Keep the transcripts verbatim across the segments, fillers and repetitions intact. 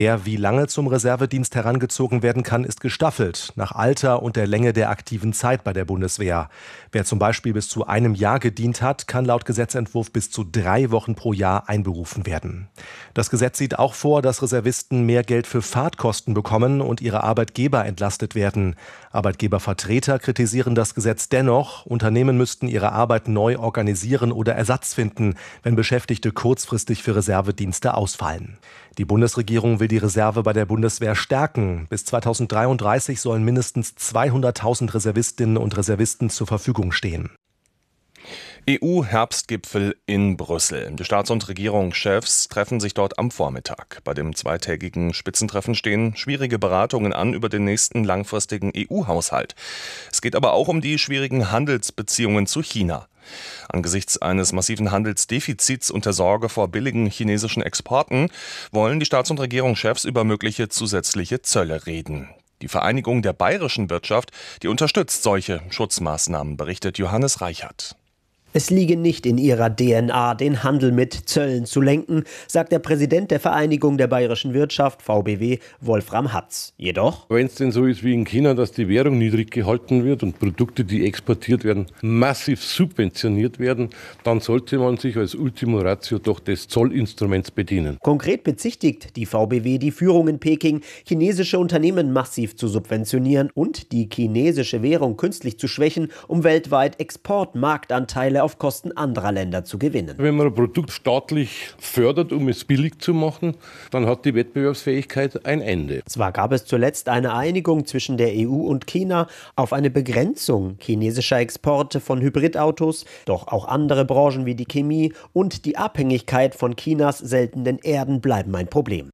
Wer wie lange zum Reservedienst herangezogen werden kann, ist gestaffelt, nach Alter und der Länge der aktiven Zeit bei der Bundeswehr. Wer zum Beispiel bis zu einem Jahr gedient hat, kann laut Gesetzentwurf bis zu drei Wochen pro Jahr einberufen werden. Das Gesetz sieht auch vor, dass Reservisten mehr Geld für Fahrtkosten bekommen und ihre Arbeitgeber entlastet werden. Arbeitgebervertreter kritisieren das Gesetz dennoch. Unternehmen müssten ihre Arbeit neu organisieren oder Ersatz finden, wenn Beschäftigte kurzfristig für Reservedienste ausfallen. Die Bundesregierung will die Reserve bei der Bundeswehr stärken. Bis zweitausenddreiunddreißig sollen mindestens zweihunderttausend Reservistinnen und Reservisten zur Verfügung stehen. E U-Herbstgipfel in Brüssel. Die Staats- und Regierungschefs treffen sich dort am Vormittag. Bei dem zweitägigen Spitzentreffen stehen schwierige Beratungen an über den nächsten langfristigen E U-Haushalt. Es geht aber auch um die schwierigen Handelsbeziehungen zu China. Angesichts eines massiven Handelsdefizits und der Sorge vor billigen chinesischen Exporten wollen die Staats- und Regierungschefs über mögliche zusätzliche Zölle reden. Die Vereinigung der bayerischen Wirtschaft, die unterstützt solche Schutzmaßnahmen, berichtet Johannes Reichert. Es liege nicht in ihrer D N A, den Handel mit Zöllen zu lenken, sagt der Präsident der Vereinigung der bayerischen Wirtschaft, V B W, Wolfram Hatz. Jedoch: Wenn es denn so ist wie in China, dass die Währung niedrig gehalten wird und Produkte, die exportiert werden, massiv subventioniert werden, dann sollte man sich als Ultima Ratio doch des Zollinstruments bedienen. Konkret bezichtigt die V B W die Führung in Peking, chinesische Unternehmen massiv zu subventionieren und die chinesische Währung künstlich zu schwächen, um weltweit Exportmarktanteile auf Kosten anderer Länder zu gewinnen. Wenn man ein Produkt staatlich fördert, um es billig zu machen, dann hat die Wettbewerbsfähigkeit ein Ende. Zwar gab es zuletzt eine Einigung zwischen der E U und China auf eine Begrenzung chinesischer Exporte von Hybridautos, doch auch andere Branchen wie die Chemie und die Abhängigkeit von Chinas seltenen Erden bleiben ein Problem.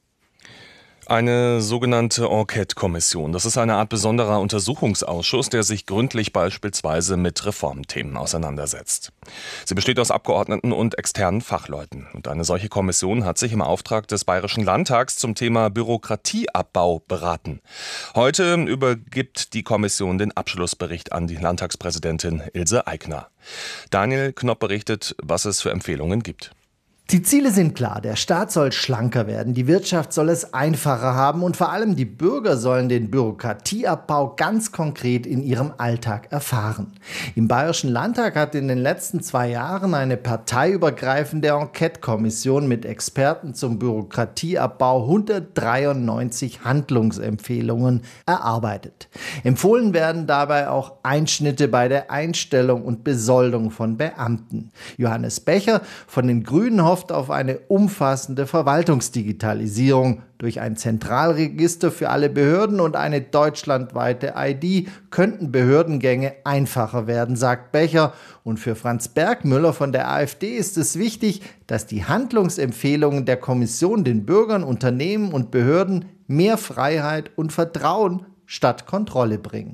Eine sogenannte Enquete-Kommission. Das ist eine Art besonderer Untersuchungsausschuss, der sich gründlich beispielsweise mit Reformthemen auseinandersetzt. Sie besteht aus Abgeordneten und externen Fachleuten. Und eine solche Kommission hat sich im Auftrag des Bayerischen Landtags zum Thema Bürokratieabbau beraten. Heute übergibt die Kommission den Abschlussbericht an die Landtagspräsidentin Ilse Aigner. Daniel Knopp berichtet, was es für Empfehlungen gibt. Die Ziele sind klar. Der Staat soll schlanker werden, die Wirtschaft soll es einfacher haben und vor allem die Bürger sollen den Bürokratieabbau ganz konkret in ihrem Alltag erfahren. Im Bayerischen Landtag hat in den letzten zwei Jahren eine parteiübergreifende Enquete-Kommission mit Experten zum Bürokratieabbau hundertdreiundneunzig Handlungsempfehlungen erarbeitet. Empfohlen werden dabei auch Einschnitte bei der Einstellung und Besoldung von Beamten. Johannes Becher von den Grünen hofft auf eine umfassende Verwaltungsdigitalisierung. Durch ein Zentralregister für alle Behörden und eine deutschlandweite I D könnten Behördengänge einfacher werden, sagt Becher. Und für Franz Bergmüller von der AfD ist es wichtig, dass die Handlungsempfehlungen der Kommission den Bürgern, Unternehmen und Behörden mehr Freiheit und Vertrauen statt Kontrolle bringen.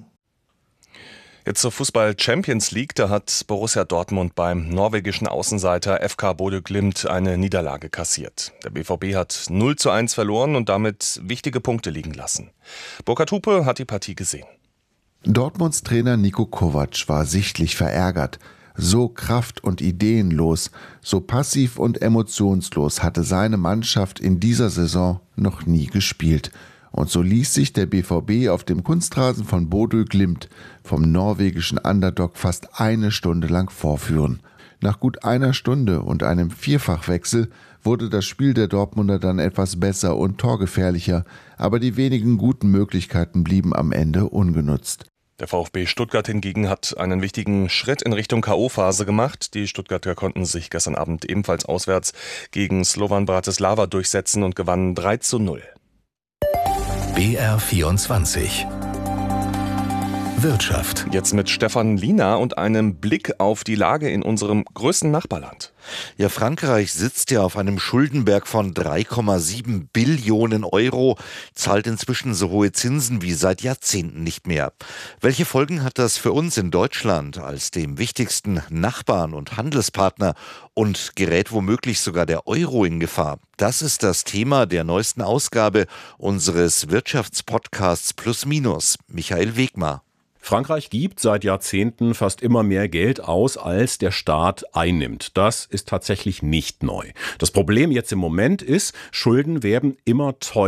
Jetzt zur Fußball-Champions League. Da hat Borussia Dortmund beim norwegischen Außenseiter F K Bodø Glimt eine Niederlage kassiert. Der B V B hat null zu eins verloren und damit wichtige Punkte liegen lassen. Burkhard Hupe hat die Partie gesehen. Dortmunds Trainer Niko Kovac war sichtlich verärgert. So kraft- und ideenlos, so passiv und emotionslos hatte seine Mannschaft in dieser Saison noch nie gespielt. Und so ließ sich der B V B auf dem Kunstrasen von Bodø Glimt vom norwegischen Underdog fast eine Stunde lang vorführen. Nach gut einer Stunde und einem Vierfachwechsel wurde das Spiel der Dortmunder dann etwas besser und torgefährlicher, aber die wenigen guten Möglichkeiten blieben am Ende ungenutzt. Der VfB Stuttgart hingegen hat einen wichtigen Schritt in Richtung K O-Phase gemacht. Die Stuttgarter konnten sich gestern Abend ebenfalls auswärts gegen Slovan Bratislava durchsetzen und gewannen drei zu null. B R vierundzwanzig Wirtschaft. Jetzt mit Stefan Liener und einem Blick auf die Lage in unserem größten Nachbarland. Ja, Frankreich sitzt ja auf einem Schuldenberg von drei Komma sieben Billionen Euro, zahlt inzwischen so hohe Zinsen wie seit Jahrzehnten nicht mehr. Welche Folgen hat das für uns in Deutschland als dem wichtigsten Nachbarn und Handelspartner und gerät womöglich sogar der Euro in Gefahr? Das ist das Thema der neuesten Ausgabe unseres Wirtschaftspodcasts Plus Minus. Michael Wegmar. Frankreich gibt seit Jahrzehnten fast immer mehr Geld aus, als der Staat einnimmt. Das ist tatsächlich nicht neu. Das Problem jetzt im Moment ist, Schulden werden immer teurer.